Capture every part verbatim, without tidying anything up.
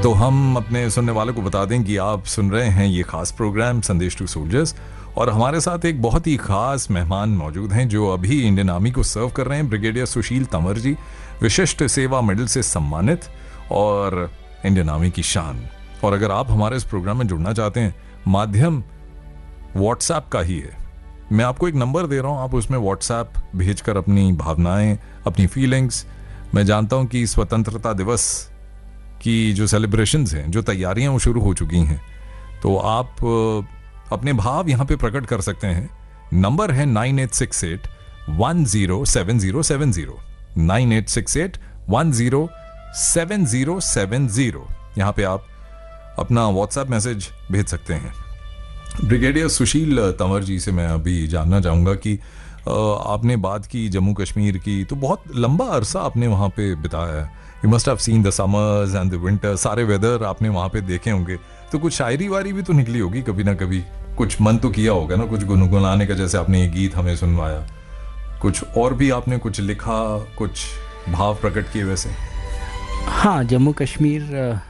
तो हम अपने सुनने वालों को बता दें कि आप सुन रहे हैं ये खास प्रोग्राम संदेश टू सोल्जर्स, और हमारे साथ एक बहुत ही खास मेहमान मौजूद हैं जो अभी इंडियन आर्मी को सर्व कर रहे हैं। ब्रिगेडियर सुशील तंवर जी, विशिष्ट सेवा मेडल से सम्मानित और इंडियन आर्मी की शान। और अगर आप हमारे इस प्रोग्राम में जुड़ना चाहते हैं, माध्यम व्हाट्सएप का ही है। मैं आपको एक नंबर दे रहा हूं, आप उसमें व्हाट्सएप भेजकर अपनी भावनाएं, अपनी फीलिंग्स, मैं जानता हूं कि स्वतंत्रता दिवस की जो सेलिब्रेशंस हैं, जो तैयारियां वो शुरू हो चुकी हैं, तो आप अपने भाव यहां पे प्रकट कर सकते हैं। नंबर है nine eight six eight one zero seven zero seven zero, nine eight six eight one zero seven zero seven zero. यहां पे आप अपना व्हाट्सएप मैसेज भेज सकते हैं। ब्रिगेडियर सुशील तंवर जी से मैं अभी जानना चाहूँगा कि आपने बात की जम्मू कश्मीर की, तो बहुत लंबा अरसा आपने वहाँ पे बिताया है। You must have seen the summers and the winter, सारे वेदर आपने वहाँ पे देखे होंगे, तो कुछ शायरी वारी भी तो निकली होगी कभी ना कभी, कुछ मन तो किया होगा ना कुछ गुनगुनाने का, जैसे आपने ये गीत हमें सुनवाया, कुछ और भी आपने कुछ लिखा, कुछ भाव प्रकट किए वैसे? हाँ, जम्मू कश्मीर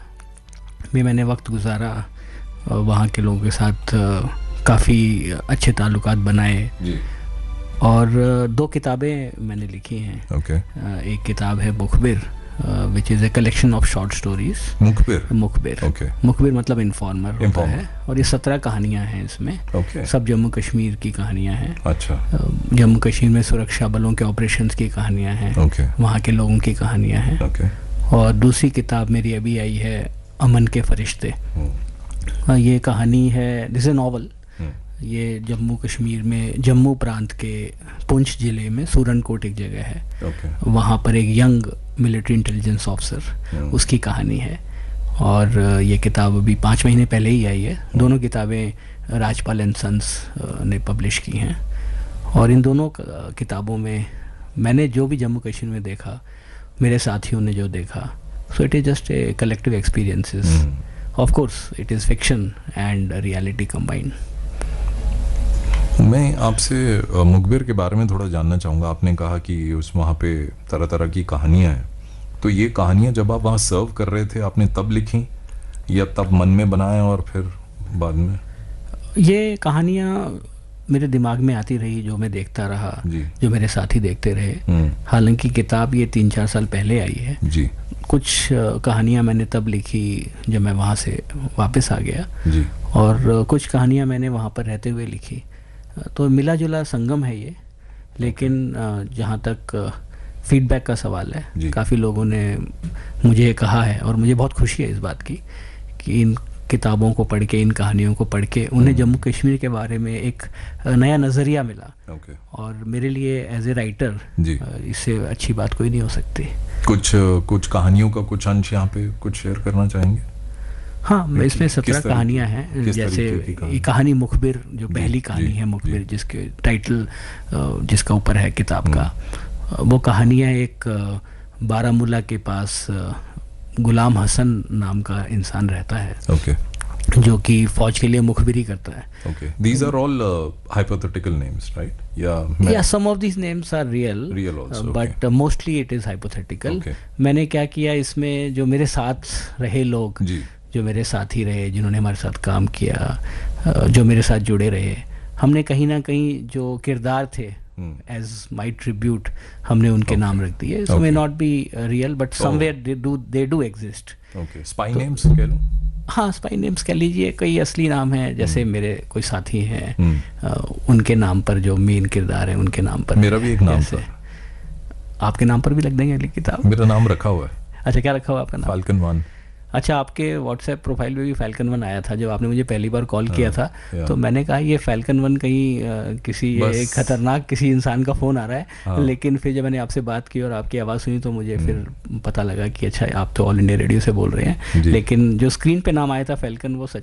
में मैंने वक्त गुजारा, वहाँ के लोगों के साथ काफ़ी अच्छे ताल्लुकात बनाए जी। और दो किताबें मैंने लिखी हैं। okay. एक किताब है मुखबिर, which is a collection of short stories. मुखबिर मुखबिर okay. मुखबिर मतलब इन्फॉर्मर होता है, और ये सत्रह कहानियाँ हैं इसमें। okay. सब जम्मू कश्मीर की कहानियाँ हैं। अच्छा। जम्मू कश्मीर में सुरक्षा बलों के ऑपरेशंस की कहानियाँ हैं। okay. वहाँ के लोगों की कहानियाँ हैं। okay. और दूसरी किताब मेरी अभी आई है, अमन के फरिश्ते। hmm. ये कहानी है, दिस ए नॉवल। ये जम्मू कश्मीर में, जम्मू प्रांत के पुंछ ज़िले में सूरनकोट एक जगह है। okay. वहाँ पर एक यंग मिलिट्री इंटेलिजेंस ऑफिसर, उसकी कहानी है। और ये किताब अभी पाँच महीने पहले ही आई है। दोनों किताबें राजपाल एंड सन्स ने पब्लिश की हैं। और इन दोनों किताबों में मैंने जो भी जम्मू कश्मीर में देखा, मेरे साथियों ने जो देखा, so it is just a collective experiences. Of course, it is fiction and reality combined. मैं आपसे मुखबिर के बारे में थोड़ा जानना चाहूँगा। आपने कहा कि उस वहाँ पे तरह तरह की कहानियाँ हैं, तो ये कहानियाँ जब आप वहाँ सर्व कर रहे थे, आपने तब लिखी या तब मन में बनाया और फिर बाद में? ये कहानियाँ मेरे दिमाग में आती रही, जो मैं देखता रहा, जो मेरे साथी देखते रहे। हालांकि किताब ये तीन चार साल पहले आई है जी। कुछ कहानियाँ मैंने तब लिखी जब मैं वहाँ से वापस आ गया जी। और कुछ कहानियाँ मैंने वहाँ पर रहते हुए लिखी, तो मिला जुला संगम है ये। लेकिन जहाँ तक फीडबैक का सवाल है, काफ़ी लोगों ने मुझे कहा है, और मुझे बहुत खुशी है इस बात की कि इन किताबों को पढ़ के, इन कहानियों को पढ़ के उन्हें जम्मू कश्मीर के बारे में एक नया नज़रिया मिला। okay. और मेरे लिए एज ए राइटर इससे अच्छी बात कोई नहीं हो सकती। कुछ कुछ कहानियों का कुछ अंश यहाँ पे कुछ शेयर करना चाहेंगे? हाँ, मैं इसमें सत्रह कहानियाँ हैं। जैसे ये कहानी मुखबिर, जो पहली कहानी है मुखबिर, जिसके टाइटल जिसका ऊपर है किताब का, वो कहानियाँ एक बारामूला के पास गुलाम हसन नाम का इंसान रहता है। okay. जो कि फौज के लिए मुखबिरी करता है। okay. These are all uh, hypothetical names, right? Yeah. Yeah, some of these names are real. Real also. Uh, but okay. uh, mostly it is hypothetical. Okay. मैंने क्या किया इसमें, जो मेरे साथ रहे लोग, जी. जो मेरे साथी रहे, जिन्होंने हमारे साथ काम किया, जो मेरे साथ जुड़े रहे, हमने कहीं ना कहीं जो किरदार थे एज माई ट्रिब्यूट, हमने उनके okay. नाम रख दिए। It may not be real, but somewhere they do they do exist. Spy names कह लो? हाँ, स्पाई नेम्स कह लीजिए। कई असली नाम हैं, जैसे hmm. मेरे कोई साथी हैं, uh, उनके नाम पर, जो मेन किरदार है उनके नाम पर। मेरा भी एक नाम था। आपके नाम पर भी लग देंगे अगली किताब? मेरा नाम रखा हुआ है। अच्छा, क्या रखा हुआ आपका नाम? Falcon one. अच्छा, आपके व्हाट्सएप प्रोफाइल में भी फैल्कन वन आया था जब आपने मुझे पहली बार कॉल किया था। तो मैंने कहा ये फैल्कन वन कहीं आ, किसी एक खतरनाक किसी इंसान का फ़ोन आ रहा है। हाँ। लेकिन फिर जब मैंने आपसे बात की और आपकी आवाज़ सुनी तो मुझे फिर पता लगा कि अच्छा, आप तो ऑल इंडिया रेडियो से बोल रहे हैं। लेकिन जो स्क्रीन पे नाम आया था फैल्कन, वो सच